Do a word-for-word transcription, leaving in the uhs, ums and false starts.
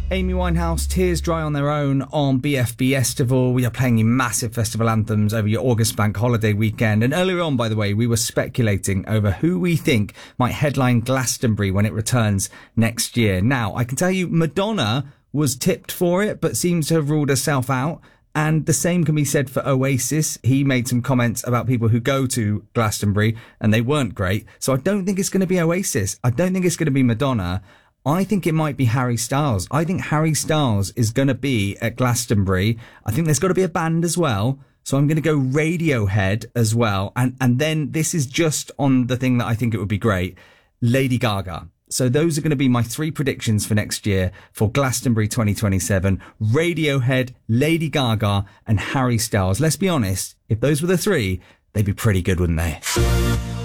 Amy Winehouse, Tears Dry on Their Own on B F B Estival. We are playing you massive festival anthems over your August bank holiday weekend. And earlier on, by the way, we were speculating over who we think might headline Glastonbury when it returns next year. Now, I can tell you Madonna was tipped for it, but seems to have ruled herself out. And the same can be said for Oasis. He made some comments about people who go to Glastonbury and they weren't great. So I don't think it's going to be Oasis. I don't think it's going to be Madonna. I think it might be Harry Styles. I think Harry Styles is going to be at Glastonbury. I think there's got to be a band as well. So I'm going to go Radiohead as well. And, and then this is just on the thing that I think it would be great. Lady Gaga. So those are going to be my three predictions for next year for Glastonbury twenty twenty-seven. Radiohead, Lady Gaga and Harry Styles. Let's be honest. If those were the three, they'd be pretty good, wouldn't they?